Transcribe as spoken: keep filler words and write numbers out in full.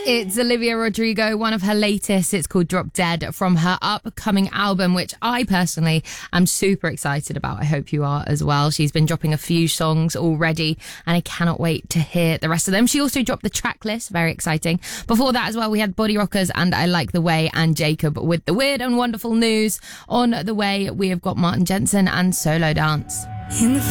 It's Olivia Rodrigo, one of her latest. It's called Drop Dead from her upcoming album, which I personally am super excited about. I hope you are as well. She's been dropping a few songs already and I cannot wait to hear the rest of them. She also dropped the track list, very exciting. Before that as well, we had Body Rockers and I Like the Way and Jacob with the weird and wonderful news. On the way, we have got Martin Jensen and Solo Dance. In the